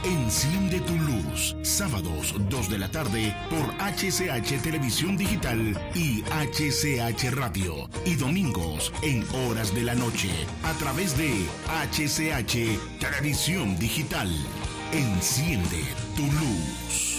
Enciende tu luz, sábados 2 de la tarde por HCH Televisión Digital y HCH Radio, y domingos en horas de la noche a través de HCH Televisión Digital. Enciende tu luz.